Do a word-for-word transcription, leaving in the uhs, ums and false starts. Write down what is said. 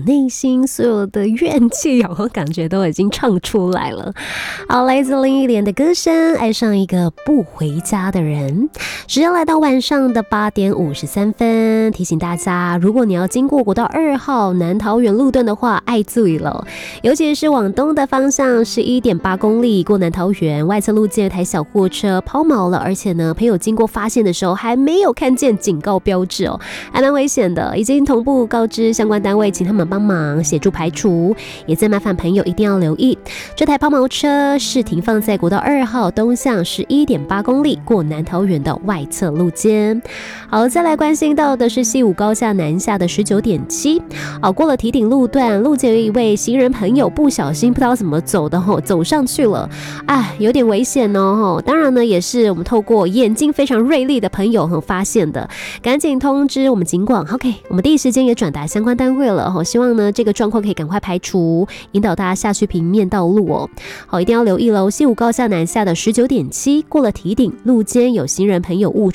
内心所有的怨气我感觉都已经唱出来了。好，来自林忆莲的歌声《爱上一个不回家的人》。时间来到晚上的八点五十三分，提醒大家，如果你要经过国道二号南桃园路段的话，爱注意了，尤其是往东的方向是 一点八公里，过南桃园外侧路径有台小货车抛锚了，而且呢，朋友经过发现的时候还没有看见警告标志哦，还蛮危险的，已经同步告知相关单位，请他们帮忙协助排除，也再麻烦朋友一定要留意，这台抛锚车是停放在国道二号东向是 一点八公里，过南桃园的外侧路肩。好，再来关心到的是西武高架南下的 十九点七， 好，过了堤顶路段，路肩有一位行人朋友不小心不知道怎么走的走上去了，哎，有点危险哦。当然呢，也是我们透过眼睛非常锐利的朋友发现的，赶紧通知我们警广。 OK， 我们第一时间也转达相关单位了，希望呢这个状况可以赶快排除，引导大家下去平面道路哦。好，一定要留意喽，西武高架南下的 十九点七， 过了堤顶路肩有行人朋友误